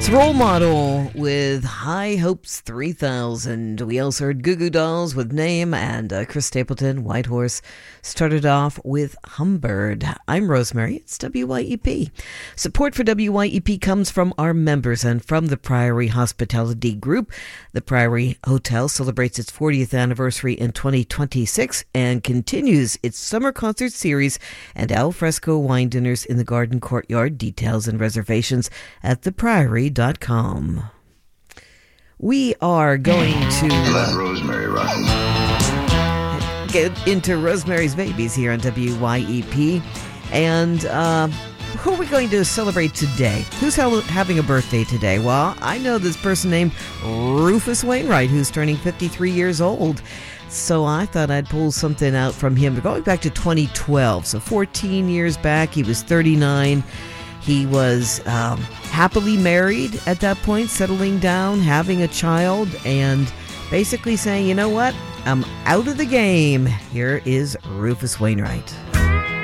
It's Role Model with High Hopes 3000. We also heard Goo Goo Dolls with Name, and Chris Stapleton, White Horse, started off with Humbird. I'm Rosemary. It's WYEP. Support for WYEP comes from our members and from the Priory Hospitality Group. The Priory Hotel celebrates its 40th anniversary in 2026 and continues its summer concert series and al fresco wine dinners in the garden courtyard. Details and reservations at thepriory.com. We are going to let Rosemary rock. Get into Rosemary's Babies here on WYEP. And who are we going to celebrate today? Who's having a birthday today? Well, I know this person named Rufus Wainwright, who's turning 53 years old. So I thought I'd pull something out from him going back to 2012. So 14 years back, he was 39. He was happily married at that point, settling down, having a child, and basically saying, you know what? I'm out of the game. Here is Rufus Wainwright.